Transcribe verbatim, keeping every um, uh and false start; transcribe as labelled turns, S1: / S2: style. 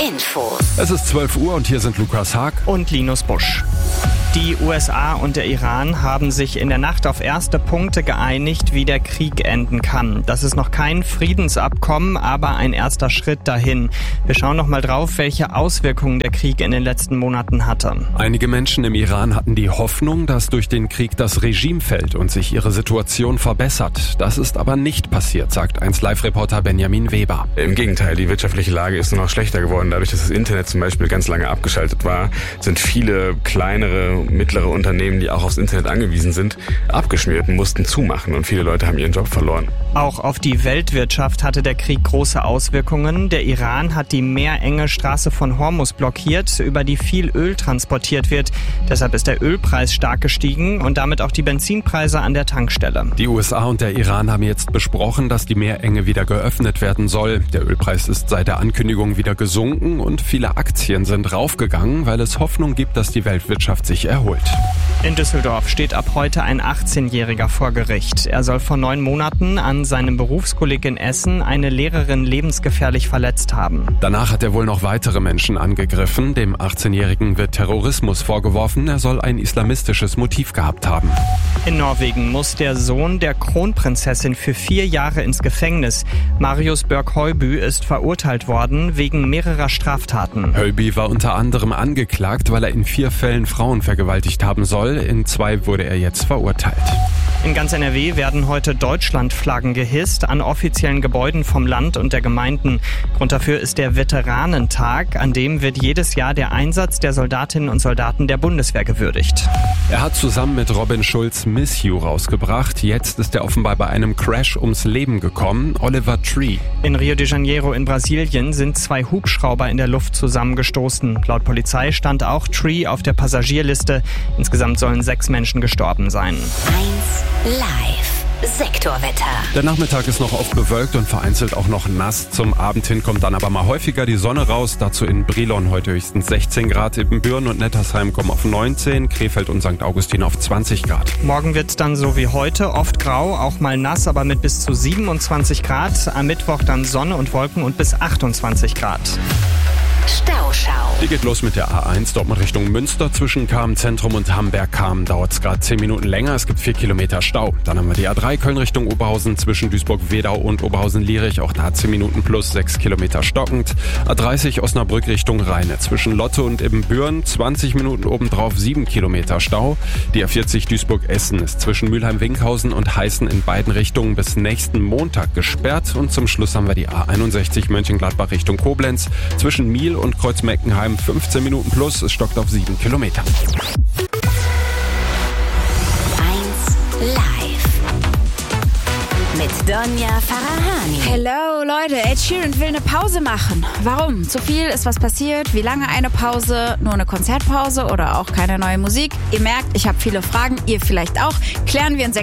S1: Infos.
S2: Es ist zwölf Uhr und hier sind Lukas Haag
S3: und Linus Busch. Die U S A und der Iran haben sich in der Nacht auf erste Punkte geeinigt, wie der Krieg enden kann. Das ist noch kein Friedensabkommen, aber ein erster Schritt dahin. Wir schauen noch mal drauf, welche Auswirkungen der Krieg in den letzten Monaten hatte.
S2: Einige Menschen im Iran hatten die Hoffnung, dass durch den Krieg das Regime fällt und sich ihre Situation verbessert. Das ist aber nicht passiert, sagt eins Live-Reporter Benjamin Weber.
S4: Im Gegenteil, die wirtschaftliche Lage ist nur noch schlechter geworden. Dadurch, dass das Internet zum Beispiel ganz lange abgeschaltet war, sind viele kleinere, mittlere Unternehmen, die auch aufs Internet angewiesen sind, abgeschmiert und mussten zumachen und viele Leute haben ihren Job verloren.
S3: Auch auf die Weltwirtschaft hatte der Krieg große Auswirkungen. Der Iran hat die meerenge Straße von Hormuz blockiert, über die viel Öl transportiert wird. Deshalb ist der Ölpreis stark gestiegen und damit auch die Benzinpreise an der Tankstelle.
S2: Die U S A und der Iran haben jetzt besprochen, dass die Meerenge wieder geöffnet werden soll. Der Ölpreis ist seit der Ankündigung wieder gesunken und viele Aktien sind raufgegangen, weil es Hoffnung gibt, dass die Weltwirtschaft sich erholt.
S3: In Düsseldorf steht ab heute ein achtzehnjähriger vor Gericht. Er soll vor neun Monaten an seinem Berufskolleg in Essen eine Lehrerin lebensgefährlich verletzt haben.
S2: Danach hat er wohl noch weitere Menschen angegriffen. Dem achtzehnjährigen wird Terrorismus vorgeworfen. Er soll ein islamistisches Motiv gehabt haben.
S3: In Norwegen muss der Sohn der Kronprinzessin für vier Jahre ins Gefängnis. Marius Björk-Høiby ist verurteilt worden wegen mehrerer Straftaten.
S2: Høiby war unter anderem angeklagt, weil er in vier Fällen Frauen vergewaltigt haben soll. In zwei wurde er jetzt verurteilt.
S3: In ganz N R W werden heute Deutschlandflaggen gehisst an offiziellen Gebäuden vom Land und der Gemeinden. Grund dafür ist der Veteranentag, an dem wird jedes Jahr der Einsatz der Soldatinnen und Soldaten der Bundeswehr gewürdigt.
S2: Er hat zusammen mit Robin Schulz Miss You rausgebracht. Jetzt ist er offenbar bei einem Crash ums Leben gekommen. Oliver Tree.
S3: In Rio de Janeiro in Brasilien sind zwei Hubschrauber in der Luft zusammengestoßen. Laut Polizei stand auch Tree auf der Passagierliste. Insgesamt sollen sechs Menschen gestorben sein.
S1: eins Live. Sektorwetter.
S2: Der Nachmittag ist noch oft bewölkt und vereinzelt auch noch nass. Zum Abend hin kommt dann aber mal häufiger die Sonne raus. Dazu in Brilon heute höchstens sechzehn Grad. Ibbenbüren und Nettersheim kommen auf neunzehn, Krefeld und Sankt Augustin auf zwanzig Grad.
S3: Morgen wird es dann so wie heute, oft grau, auch mal nass, aber mit bis zu siebenundzwanzig Grad. Am Mittwoch dann Sonne und Wolken und bis achtundzwanzig Grad.
S1: Stauschau.
S2: Die geht los mit der A eins, Dortmund Richtung Münster. Zwischen Kamen-Zentrum und Hamberg-Kamen dauert es gerade zehn Minuten länger. Es gibt vier Kilometer Stau. Dann haben wir die A drei Köln Richtung Oberhausen zwischen Duisburg-Wedau und Oberhausen-Lierich. Auch da zehn Minuten plus sechs Kilometer stockend. A dreißig Osnabrück Richtung Rheine zwischen Lotte und Ibbenbüren. zwanzig Minuten obendrauf sieben Kilometer Stau. Die A vierzig Duisburg-Essen ist zwischen Mülheim-Winkhausen und Heißen in beiden Richtungen bis nächsten Montag gesperrt. Und zum Schluss haben wir die A einundsechzig Mönchengladbach Richtung Koblenz zwischen Miel und Kreuzmeckenheim fünfzehn Minuten plus, es stockt auf sieben Kilometer.
S1: eins Live. Mit Donja Farahani.
S5: Hello Leute, Ed Sheeran will eine Pause machen. Warum? Zu viel? Ist was passiert? Wie lange eine Pause? Nur eine Konzertpause oder auch keine neue Musik? Ihr merkt, ich habe viele Fragen, ihr vielleicht auch. Klären wir in